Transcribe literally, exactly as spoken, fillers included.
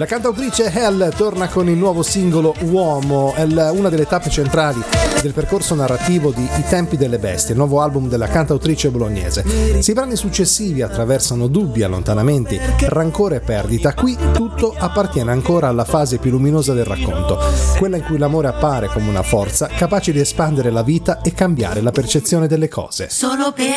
La cantautrice Hell torna con il nuovo singolo Uomo, è una delle tappe centrali del percorso narrativo di I tempi delle bestie, il nuovo album della cantautrice bolognese. Se i brani successivi attraversano dubbi, allontanamenti, rancore e perdita, qui tutto appartiene ancora alla fase più luminosa del racconto, quella in cui l'amore appare come una forza capace di espandere la vita e cambiare la percezione delle cose. Solo per